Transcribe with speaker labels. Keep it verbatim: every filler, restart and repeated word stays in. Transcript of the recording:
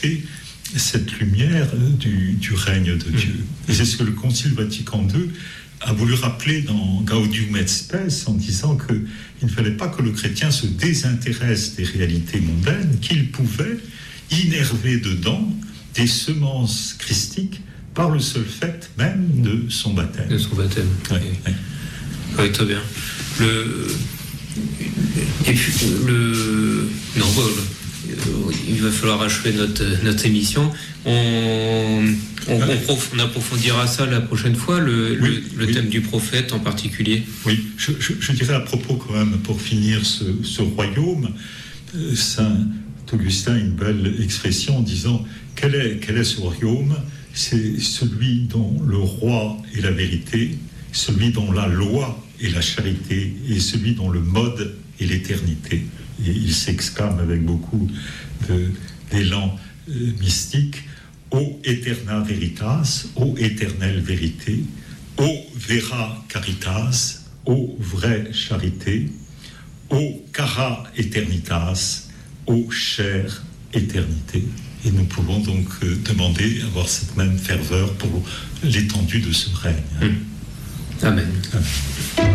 Speaker 1: refléter cette lumière du, du règne de Dieu. Et c'est ce que le Concile Vatican deux a voulu rappeler dans Gaudium et Spes en disant qu'il ne fallait pas que le chrétien se désintéresse des réalités mondaines, qu'il pouvait innerver dedans des semences christiques par le seul fait même de son baptême.
Speaker 2: De son baptême.
Speaker 1: Oui, oui.
Speaker 2: Oui, très bien. Le... Et puis, le... Non, bon, il va falloir achever notre, notre émission. On, on, on, prof, on approfondira ça la prochaine fois, le, oui, le, le oui. thème du prophète en particulier.
Speaker 1: Oui, je, je, je dirais à propos quand même, pour finir ce, ce royaume, Saint Augustin a une belle expression en disant quel est, quel est ce royaume ? C'est celui dont le roi est la vérité, celui dont la loi est la charité et celui dont le mode est l'éternité. Et il s'exclame avec beaucoup de, d'élan euh, mystique: O eterna veritas, ô éternelle vérité, ô vera caritas, ô vraie charité, ô cara eternitas, ô chère éternité. Et nous pouvons donc euh, demander avoir cette même ferveur pour l'étendue de ce règne.
Speaker 2: Amen.
Speaker 1: Amen.